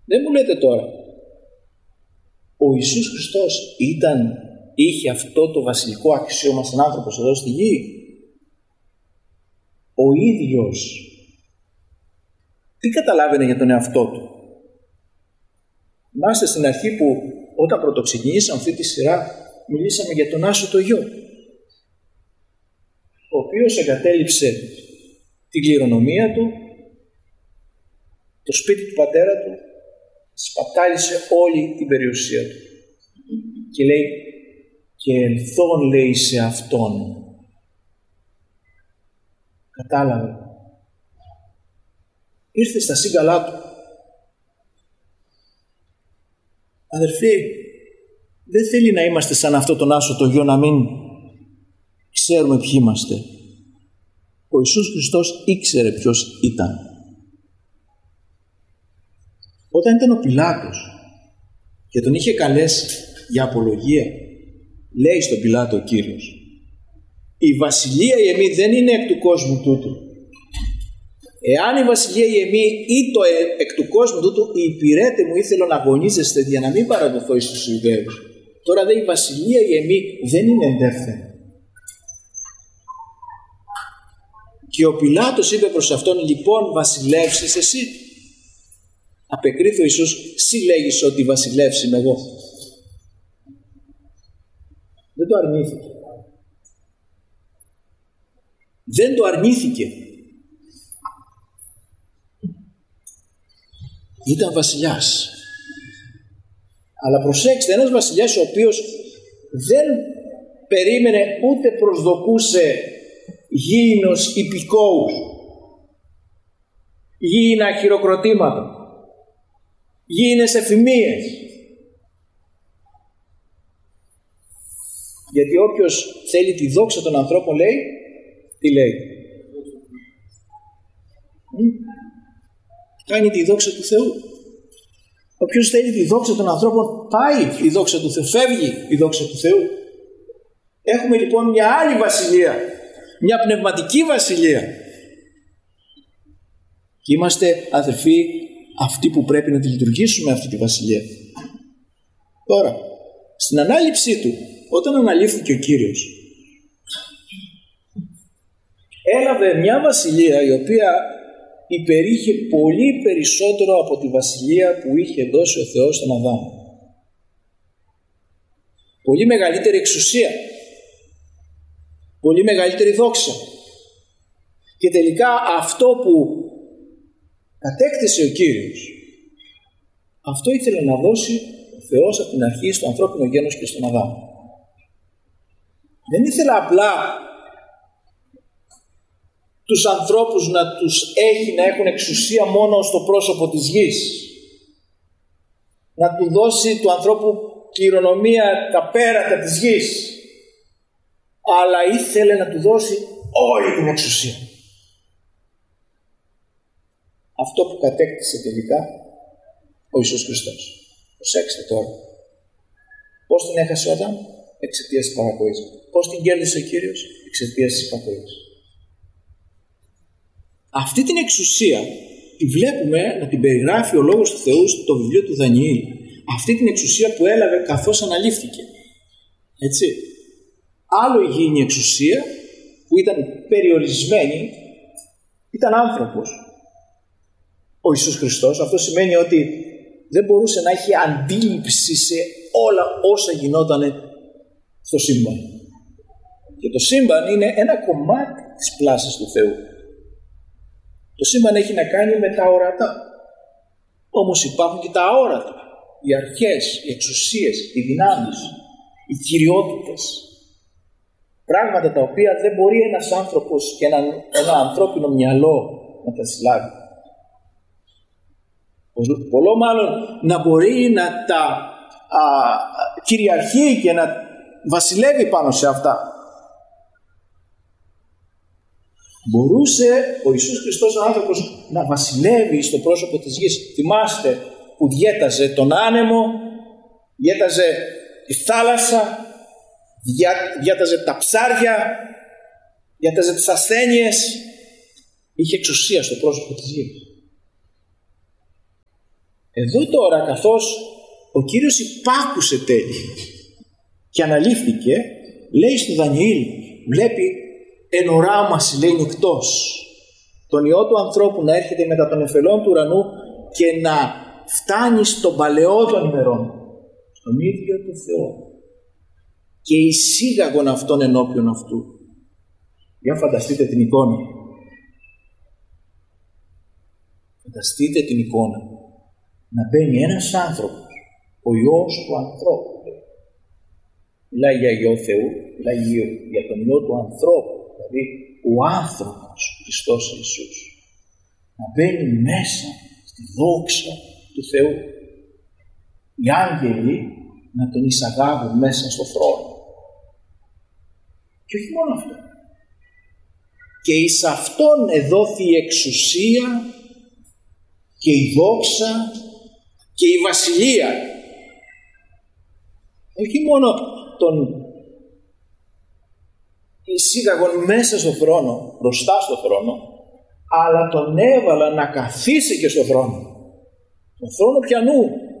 Δεν μου λέτε τώρα, ο Ιησούς Χριστός είχε αυτό το βασιλικό αξίωμα σαν άνθρωπος εδώ στη γη? Ο ίδιος τι καταλάβαινε για τον εαυτό του? Θυμάστε στην αρχή που όταν πρωτοξεκινήσαμε αυτή τη σειρά μιλήσαμε για τον Άσο το γιο, ο οποίος εγκατέλειψε την κληρονομία του, το σπίτι του πατέρα του, σπατάλησε όλη την περιουσία του και λέει και ελθόν, λέει, σε αυτόν. Κατάλαβε, ήρθε στα σύγκαλά του. Αδερφοί, δεν θέλει να είμαστε σαν αυτό τον Άσο το γιο, να μην ξέρουμε ποιοι είμαστε. Ο Ιησούς Χριστός ήξερε ποιος ήταν. Όταν ήταν ο Πιλάτος και τον είχε καλέσει για απολογία, λέει στον Πιλάτο ο Κύριος, η βασιλεία η εμή δεν είναι εκ του κόσμου τούτου. Εάν η βασιλεία η εμή ή το εκ του κόσμου τούτου, οι υπηρέτε μου ήθελαν να αγωνίζεστε για να μην παραδοθώ εις τους Ιουδαίους. Τώρα δε η βασιλεία η εμή δεν είναι εντεύθυνη. Και ο Πιλάτος είπε προς αυτόν, λοιπόν βασιλεύσεις εσύ? Απεκρίθη ο Ιησούς, «Συ λέγεις ότι βασιλεύς είμαι εγώ». Δεν το αρνήθηκε. Δεν το αρνήθηκε. Ήταν βασιλιάς. Αλλά προσέξτε, ένας βασιλιάς ο οποίος δεν περίμενε ούτε προσδοκούσε γήινος υπηκόους, γήινα χειροκροτήματα, γήινες εφημίες. Γιατί όποιος θέλει τη δόξα των ανθρώπων, λέει, τι λέει? Κάνει τη δόξα του Θεού. Όποιος θέλει τη δόξα των ανθρώπων, πάει η δόξα του Θεού, φεύγει η δόξα του Θεού. Έχουμε λοιπόν μια άλλη βασιλεία, μια πνευματική βασιλεία. Και είμαστε, αδερφοί, αυτοί που πρέπει να τη λειτουργήσουμε αυτή τη βασιλεία. Τώρα, στην ανάληψή του, όταν αναλήφθηκε ο Κύριος, έλαβε μια βασιλεία η οποία υπερήχε πολύ περισσότερο από τη βασιλεία που είχε δώσει ο Θεός στον Αδάμ. Πολύ μεγαλύτερη εξουσία, πολύ μεγαλύτερη δόξα. Και τελικά αυτό που κατέκτησε ο Κύριος, αυτό ήθελε να δώσει ο Θεός από την αρχή στο ανθρώπινο γένος και στον Αδάμ. Δεν ήθελε απλά τους ανθρώπους να τους έχει, να έχουν εξουσία μόνο στο πρόσωπο της γης, να του δώσει του ανθρώπου κληρονομία τα πέρατα της γης, αλλά ήθελε να του δώσει όλη την εξουσία. Αυτό που κατέκτησε τελικά ο Ιησούς Χριστός. Προσέξτε τώρα. Πώς την έχασε ο Αδάμ? Εξαιτίας της παραποής. Πώς την κέρδισε ο Κύριος? Εξαιτίας της υπακοής. Αυτή την εξουσία τη βλέπουμε να την περιγράφει ο Λόγος του Θεού στο βιβλίο του Δανιήλ. Αυτή την εξουσία που έλαβε καθώς αναλήφθηκε. Έτσι. Άλλο η γήινη εξουσία που ήταν περιορισμένη, ήταν άνθρωπος. Ο Ιησούς Χριστός, αυτό σημαίνει ότι δεν μπορούσε να έχει αντίληψη σε όλα όσα γινόταν στο σύμπαν. Και το σύμπαν είναι ένα κομμάτι της πλάσης του Θεού. Το σύμπαν έχει να κάνει με τα ορατά. Όμως υπάρχουν και τα αόρατα. Οι αρχές, οι εξουσίες, οι δυνάμεις, οι κυριότητες. Πράγματα τα οποία δεν μπορεί ένας άνθρωπος και ένα ανθρώπινο μυαλό να τα συλλάβει. Πολλό μάλλον να μπορεί να τα κυριαρχεί και να βασιλεύει πάνω σε αυτά. Μπορούσε ο Ιησούς Χριστός ο άνθρωπος να βασιλεύει στο πρόσωπο της γης. Θυμάστε που διέταζε τον άνεμο, διέταζε τη θάλασσα, διέταζε τα ψάρια, διέταζε τις ασθένειες. Είχε εξουσία στο πρόσωπο της γης. Εδώ τώρα, καθώς ο Κύριος υπάκουσε τέλει και αναλήφθηκε, λέει στο Δανιήλ, βλέπει εν οράμαση, λέει νυκτός, τον Υιό του ανθρώπου να έρχεται μετά των εφελών του ουρανού και να φτάνει στον παλαιό των ημερών, στον ίδιο τον Θεό, και εισήγαγον αυτόν ενώπιον αυτού. Για φανταστείτε την εικόνα. Φανταστείτε την εικόνα. Να μπαίνει ένας άνθρωπος, ο Υιός του ανθρώπου. Μιλάει για Υιό Θεού, μιλάει για τον Υιό του ανθρώπου, δηλαδή ο άνθρωπος Χριστός Ιησούς. Να μπαίνει μέσα στη δόξα του Θεού. Οι άγγελοι να τον εισαγάγουν μέσα στο θρόνο. Και όχι μόνο αυτό. Και εις αυτόν εδόθη η εξουσία και η δόξα και η βασιλεία. Όχι μόνο τον εισήγαγον μέσα στο θρόνο, μπροστά στο θρόνο, αλλά τον έβαλα να καθίσει και στο θρόνο. Τον θρόνο ποιανού?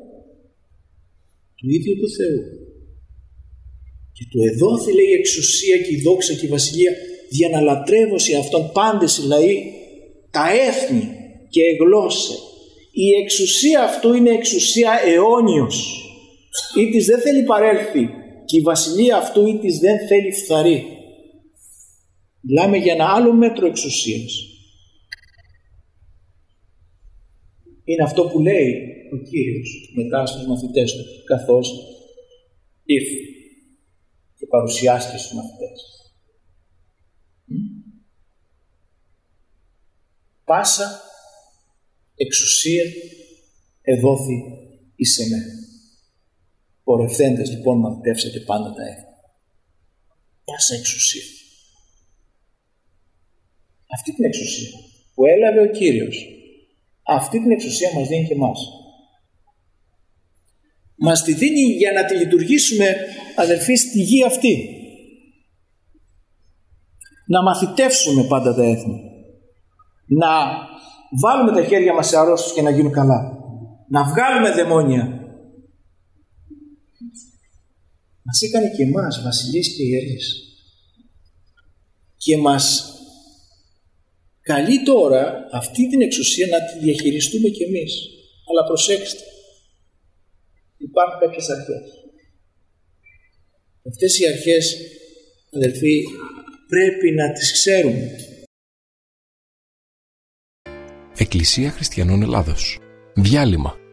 Του ίδιου του Θεού. Και του εδόθη, λέει, η εξουσία και η δόξα και η βασιλεία, για να λατρεύωση αυτόν πάντες οι λαοί, τα έθνη και οι γλώσσες. Η εξουσία αυτού είναι εξουσία αιώνιος. Ή της δεν θέλει παρέλθει, και η βασιλεία αυτού ή της δεν θέλει φθαρεί. Μιλάμε για ένα άλλο μέτρο εξουσίας. Είναι αυτό που λέει ο Κύριος μετά στους μαθητές του, καθώς ήρθε και παρουσιάστηκε στους μαθητές. Πάσα εξουσία εδόθη εις εμένα. Πορευθέντες λοιπόν μαθητεύσατε πάντα τα έθνη. Πάσα εξουσία. Αυτή την εξουσία που έλαβε ο Κύριος, αυτή την εξουσία μας δίνει και εμάς. Μας τη δίνει για να τη λειτουργήσουμε, αδελφοί, στη γη αυτή. Να μαθητεύσουμε πάντα τα έθνη. Να βάλουμε τα χέρια μας σε αρρώστους και να γίνουν καλά. Να βγάλουμε δαιμόνια. Μας έκανε και εμάς βασιλείς και ιερείς. Και μας καλεί τώρα αυτή την εξουσία να τη διαχειριστούμε κι εμείς. Αλλά προσέξτε. Υπάρχουν κάποιες αρχές. Αυτές οι αρχές, αδελφοί, πρέπει να τις ξέρουμε. Εκκλησία Χριστιανών Ελλάδος. Διάλειμμα.